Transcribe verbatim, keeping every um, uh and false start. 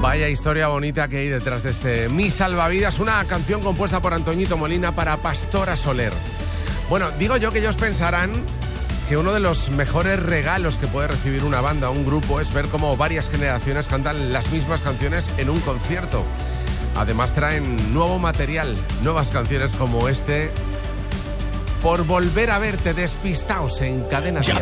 Vaya historia bonita que hay detrás de este Mi Salvavidas, una canción compuesta por Antoñito Molina para Pastora Soler. Bueno, digo yo que ellos pensarán que uno de los mejores regalos que puede recibir una banda o un grupo es ver cómo varias generaciones cantan las mismas canciones en un concierto. Además traen nuevo material, nuevas canciones como este, Por volver a verte, despistaos en Cadena Dial.